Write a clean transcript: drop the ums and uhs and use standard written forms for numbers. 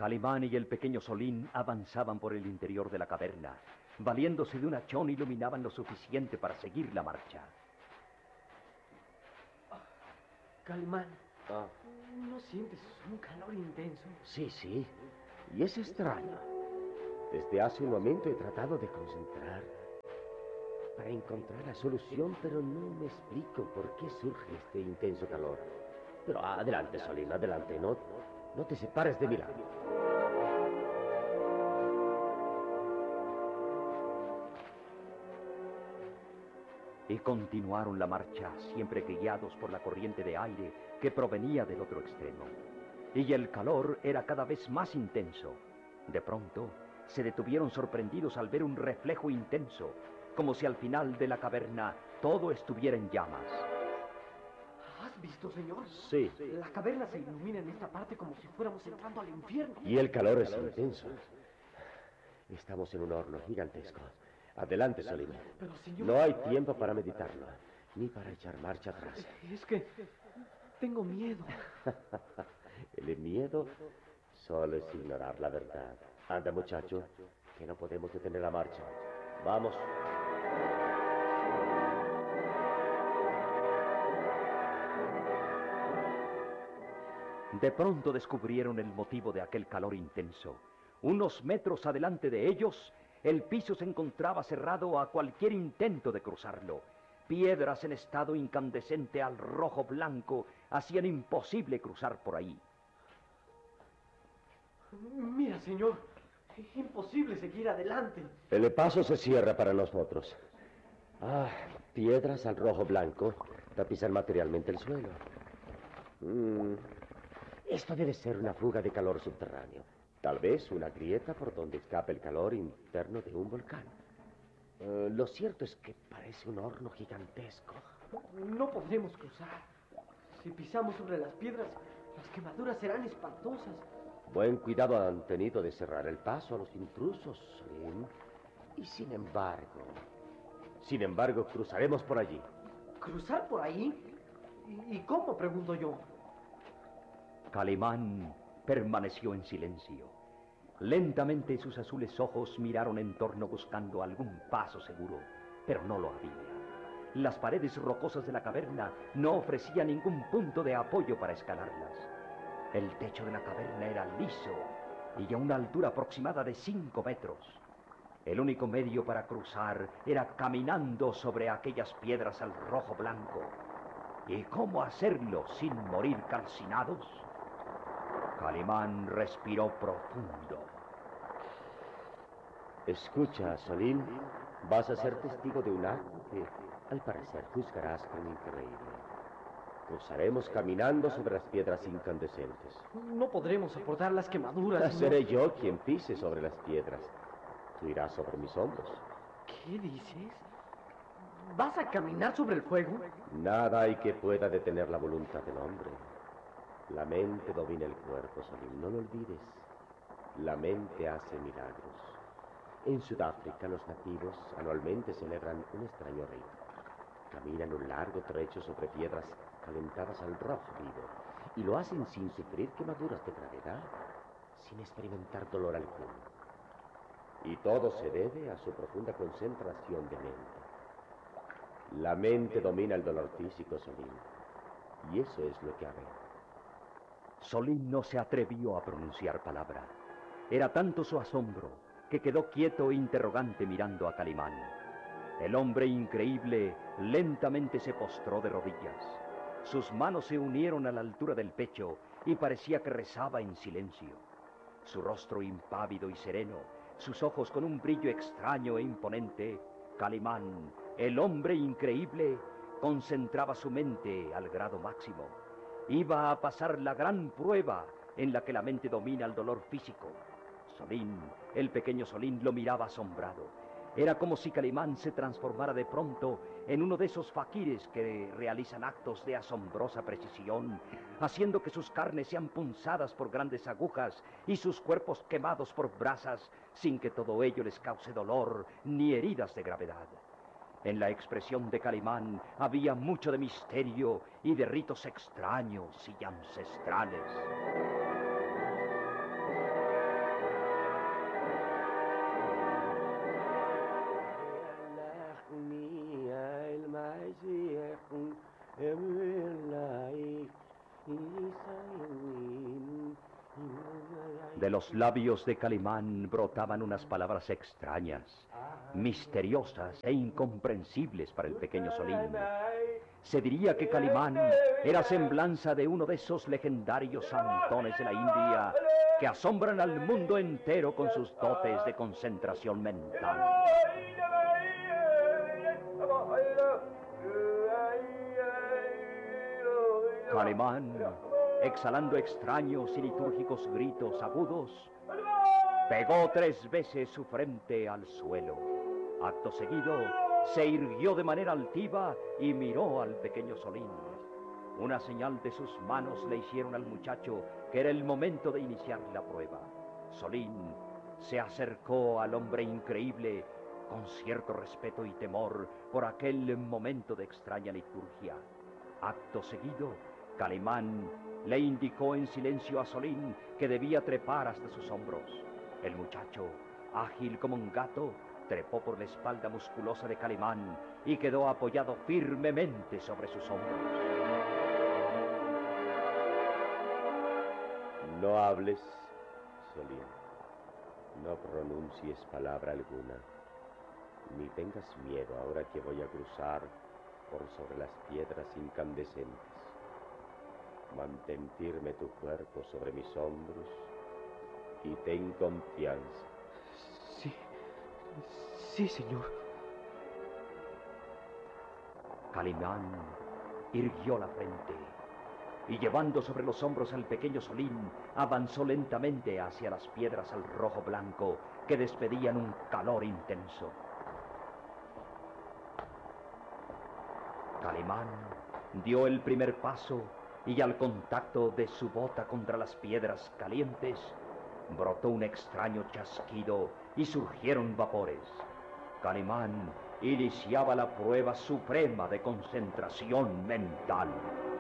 Calimán y el pequeño Solín avanzaban por el interior de la caverna. Valiéndose de un hachón, iluminaban lo suficiente para seguir la marcha. Calimán, ¿no sientes un calor intenso? Sí. Y es extraño. Desde hace un momento he tratado de concentrar para encontrar la solución, pero no me explico por qué surge este intenso calor. Pero adelante, Solín, adelante. No te separes de mi lado. Y continuaron la marcha, siempre guiados por la corriente de aire que provenía del otro extremo. Y el calor era cada vez más intenso. De pronto, se detuvieron sorprendidos al ver un reflejo intenso, como si al final de la caverna todo estuviera en llamas. ¿Has visto, señor? Sí. La caverna se ilumina en esta parte como si fuéramos entrando al infierno. Y el calor es intenso. Estamos en un horno gigantesco. Adelante, Solín. Pero, señor... No hay tiempo para meditarlo, ni para echar marcha atrás. Es que tengo miedo. El miedo solo es ignorar la verdad. Anda, muchacho, que no podemos detener la marcha. Vamos. De pronto descubrieron el motivo de aquel calor intenso. Unos metros adelante de ellos, el piso se encontraba cerrado a cualquier intento de cruzarlo. Piedras en estado incandescente al rojo blanco hacían imposible cruzar por ahí. Mira, señor, es imposible seguir adelante. El paso se cierra para nosotros. Piedras al rojo blanco tapizan materialmente el suelo. Esto debe ser una fuga de calor subterráneo. Tal vez una grieta por donde escape el calor interno de un volcán. Lo cierto es que parece un horno gigantesco. No podremos cruzar. Si pisamos sobre las piedras, las quemaduras serán espantosas. Buen cuidado han tenido de cerrar el paso a los intrusos, Solín. Y sin embargo, cruzaremos por allí. ¿Cruzar por ahí? ¿Y cómo, pregunto yo? Calimán permaneció en silencio. Lentamente sus azules ojos miraron en torno buscando algún paso seguro, pero no lo había. Las paredes rocosas de la caverna no ofrecían ningún punto de apoyo para escalarlas. El techo de la caverna era liso y a una altura aproximada de 5 metros. El único medio para cruzar era caminando sobre aquellas piedras al rojo blanco. ¿Y cómo hacerlo sin morir calcinados? Calimán respiró profundo. Escucha, Solín, vas a ser testigo de un acto que, al parecer, juzgarás como increíble. Cruzaremos caminando sobre las piedras incandescentes. No podremos soportar las quemaduras. Seré yo quien pise sobre las piedras. Tú irás sobre mis hombros. ¿Qué dices? ¿Vas a caminar sobre el fuego? Nada hay que pueda detener la voluntad del hombre. La mente domina el cuerpo, Solín, no lo olvides. La mente hace milagros. En Sudáfrica, los nativos anualmente celebran un extraño rito. Caminan un largo trecho sobre piedras calentadas al rojo vivo y lo hacen sin sufrir quemaduras de gravedad, sin experimentar dolor alguno. Y todo se debe a su profunda concentración de mente. La mente domina el dolor físico, Solín, y eso es lo que haré. Solín no se atrevió a pronunciar palabra. Era tanto su asombro que quedó quieto e interrogante mirando a Calimán. El hombre increíble lentamente se postró de rodillas. Sus manos se unieron a la altura del pecho y parecía que rezaba en silencio. Su rostro impávido y sereno, sus ojos con un brillo extraño e imponente, Calimán, el hombre increíble, concentraba su mente al grado máximo. Iba a pasar la gran prueba en la que la mente domina el dolor físico. Solín, el pequeño Solín, lo miraba asombrado. Era como si Calimán se transformara de pronto en uno de esos faquires que realizan actos de asombrosa precisión, haciendo que sus carnes sean punzadas por grandes agujas y sus cuerpos quemados por brasas, sin que todo ello les cause dolor ni heridas de gravedad. En la expresión de Calimán había mucho de misterio y de ritos extraños y ancestrales. De los labios de Calimán brotaban unas palabras extrañas, misteriosas e incomprensibles para el pequeño Solín. Se diría que Calimán era semblanza de uno de esos legendarios santones de la India que asombran al mundo entero con sus dotes de concentración mental. Calimán, exhalando extraños y litúrgicos gritos agudos, pegó 3 veces su frente al suelo. Acto seguido, se irguió de manera altiva y miró al pequeño Solín. Una señal de sus manos le hicieron al muchacho que era el momento de iniciar la prueba. Solín se acercó al hombre increíble con cierto respeto y temor por aquel momento de extraña liturgia. Acto seguido, Calimán le indicó en silencio a Solín que debía trepar hasta sus hombros. El muchacho, ágil como un gato, trepó por la espalda musculosa de Calimán y quedó apoyado firmemente sobre sus hombros. No hables, Solín. No pronuncies palabra alguna. Ni tengas miedo ahora que voy a cruzar por sobre las piedras incandescentes. Mantén firme tu cuerpo sobre mis hombros y ten confianza. Sí, señor. Calimán irguió la frente y llevando sobre los hombros al pequeño Solín, avanzó lentamente hacia las piedras al rojo blanco que despedían un calor intenso. Calimán dio el primer paso y al contacto de su bota contra las piedras calientes, brotó un extraño chasquido y surgieron vapores. Calimán iniciaba la prueba suprema de concentración mental.